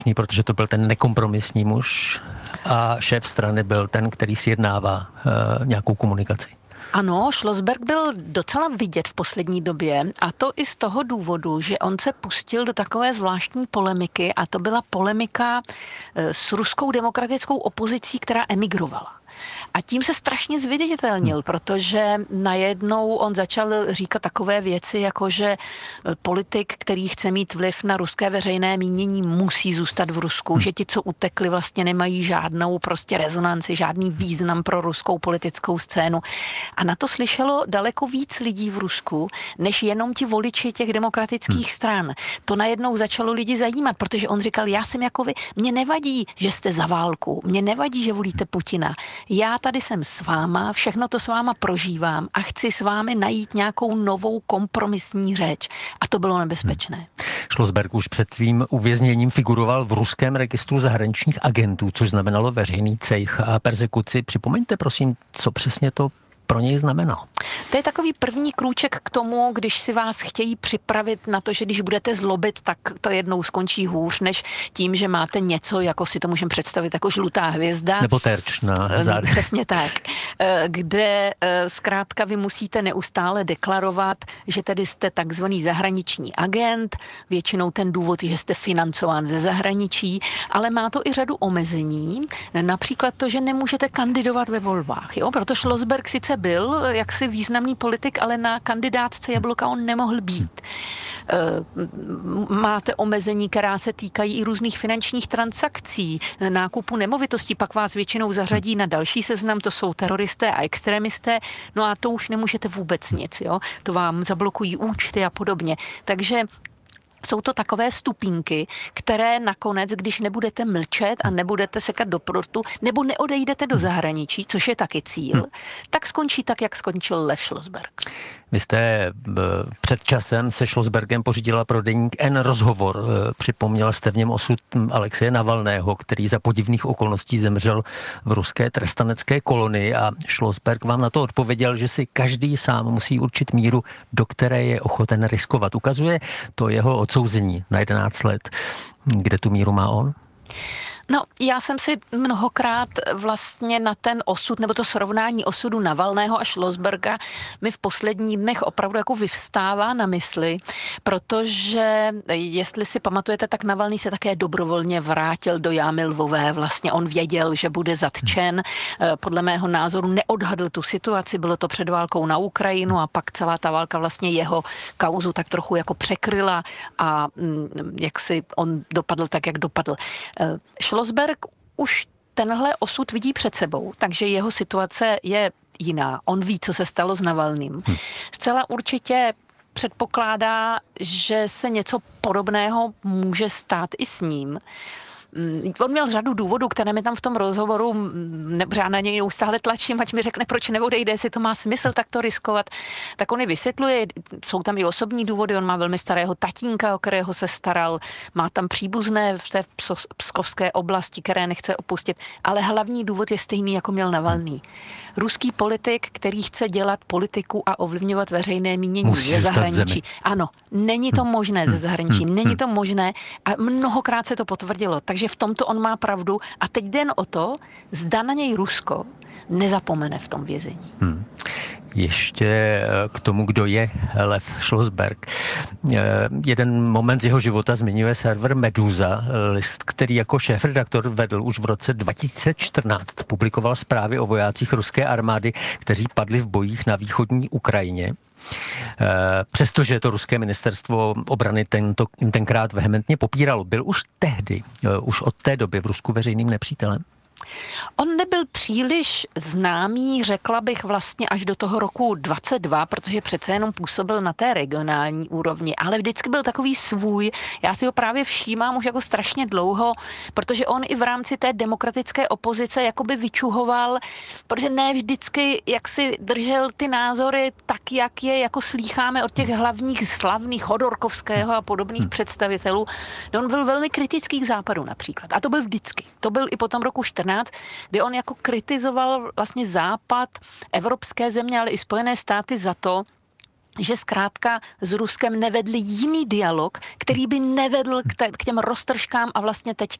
protože to byl ten nekompromisní muž a šéf strany byl ten, který sjednává nějakou komunikaci. Ano, Schlossberg byl docela vidět v poslední době a to i z toho důvodu, že on se pustil do takové zvláštní polemiky a to byla polemika s ruskou demokratickou opozicí, která emigrovala. A tím se strašně zviditelnil, protože najednou on začal říkat takové věci, jako že politik, který chce mít vliv na ruské veřejné mínění, musí zůstat v Rusku, že ti, co utekli, vlastně nemají žádnou prostě rezonanci, žádný význam pro ruskou politickou scénu. A na to slyšelo daleko víc lidí v Rusku, než jenom ti voliči těch demokratických stran. To najednou začalo lidi zajímat, protože on říkal, já jsem jako vy, mně nevadí, že jste za válku, mně nevadí, že volíte Putina. Já tady jsem s váma, všechno to s váma prožívám a chci s vámi najít nějakou novou kompromisní řeč. A to bylo nebezpečné. Schlossberg už před tvým uvězněním figuroval v ruském registru zahraničních agentů, což znamenalo veřejný cejch a persekuci. Připomeňte prosím, co přesně to pro něj znamenalo. To je takový první krůček k tomu, když si vás chtějí připravit na to, že když budete zlobit, tak to jednou skončí hůř, než tím, že máte něco, jako si to můžeme představit, jako žlutá hvězda. Nebo terč na zádech. Přesně tak. Kde zkrátka vy musíte neustále deklarovat, že tedy jste takzvaný zahraniční agent, většinou ten důvod je, že jste financován ze zahraničí, ale má to i řadu omezení, například to, že nemůžete kandidovat ve volbách. Jo? Proto Schlossberg sice byl jaksi významný politik, ale na kandidátce Jablka on nemohl být. Máte omezení, která se týkají i různých finančních transakcí, nákupu nemovitostí, pak vás většinou zařadí na další seznam, to jsou teroristé a extremisté, no a to už nemůžete vůbec nic, jo? To vám zablokují účty a podobně. Takže jsou to takové stupínky, které nakonec, když nebudete mlčet a nebudete sekat do prortu, nebo neodejdete do zahraničí, což je taky cíl, tak skončí tak, jak skončil Lev Schlossberg. Vy jste před časem se Schlossbergem pořídila pro deník N rozhovor. Připomněla jste v něm osud Alexeje Navalného, který za podivných okolností zemřel v ruské trestanecké kolonii a Schlossberg vám na to odpověděl, že si každý sám musí určit míru, do které je ochoten riskovat. Ukazuje to jeho odsouzení na 11 let. Kde tu míru má on? No, já jsem si mnohokrát vlastně na ten osud, nebo to srovnání osudu Navalného a Schlossberga mi v posledních dnech opravdu jako vyvstává na mysli, protože jestli si pamatujete, tak Navalný se také dobrovolně vrátil do jámy Lvové. Vlastně on věděl, že bude zatčen. Podle mého názoru neodhadl tu situaci, bylo to před válkou na Ukrajinu a pak celá ta válka vlastně jeho kauzu tak trochu jako překryla a jak si on dopadl tak, jak dopadl. Schlossberg už tenhle osud vidí před sebou, takže jeho situace je jiná. On ví, co se stalo s Navalným. Zcela určitě předpokládá, že se něco podobného může stát i s ním. On měl řadu důvodů, které mi tam v tom rozhovoru, já na něj neustále tlačím, ať mi řekne, proč neodejde, jestli to má smysl tak to riskovat. Tak on je vysvětluje, jsou tam i osobní důvody, on má velmi starého tatínka, o kterého se staral, má tam příbuzné v té pskovské oblasti, které nechce opustit, ale hlavní důvod je stejný, jako měl Navalný. Ruský politik, který chce dělat politiku a ovlivňovat veřejné mínění ze zahraničí. Ano, není to možné ze zahraničí, není to možné a mnohokrát se to potvrdilo. Takže v tomto on má pravdu a teď jde jen o to, zda na něj Rusko nezapomene v tom vězení. Ještě k tomu, kdo je Lev Schlossberg. Jeden moment z jeho života zmiňuje server Meduza, list, který jako šéfredaktor vedl už v roce 2014. Publikoval zprávy o vojácích ruské armády, kteří padli v bojích na východní Ukrajině. Přestože to ruské ministerstvo obrany tenkrát vehementně popíralo, byl už tehdy, už od té doby v Rusku veřejným nepřítelem? On nebyl příliš známý, řekla bych vlastně až do toho roku 22, protože přece jenom působil na té regionální úrovni, ale vždycky byl takový svůj. Já si ho právě všímám už jako strašně dlouho, protože on i v rámci té demokratické opozice jakoby vyčuhoval, protože ne vždycky jak si držel ty názory tak, jak je jako slýcháme od těch hlavních slavných Chodorkovského a podobných představitelů. On byl velmi kritický k západu například. A to byl vždycky. To byl i po tom roku 14, kdy on jako kritizoval vlastně západ, evropské země, ale i Spojené státy za to, že zkrátka s Ruskem nevedli jiný dialog, který by nevedl k těm roztržkám a vlastně teď